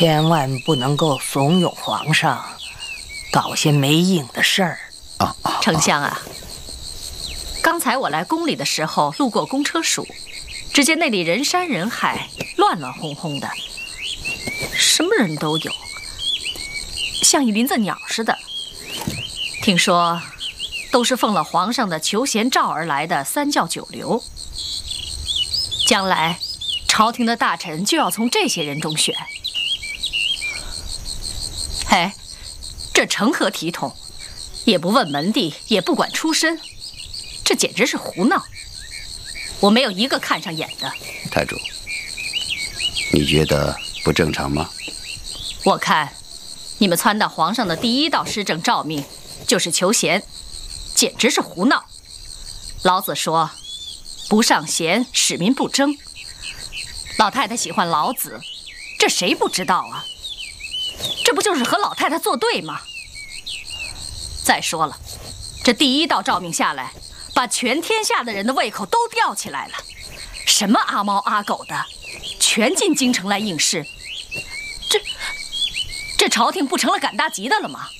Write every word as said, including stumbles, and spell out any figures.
千万不能够怂恿皇上搞些没影的事儿啊！ 丞相啊，刚才我来宫里的时候，路过公车署，只见那里人山人海，乱乱哄哄的，什么人都有，像一林子鸟似的。听说都是奉了皇上的求贤诏而来的三教九流，将来朝廷的大臣就要从这些人中选。哎，这成何体统？也不问门第，也不管出身，这简直是胡闹！我没有一个看上眼的。 太主，你觉得不正常吗？ 我看，你们撺掇皇上的第一道施政诏命就是求贤，简直是胡闹！老子说：“不尚贤，使民不争。”老太太喜欢老子，这谁不知道啊？这不就是和老太太作对吗？再说了，这第一道诏命下来，把全天下的人的胃口都吊起来了。什么阿猫阿狗的，全进京城来应试。这这朝廷不成了赶大集的了吗？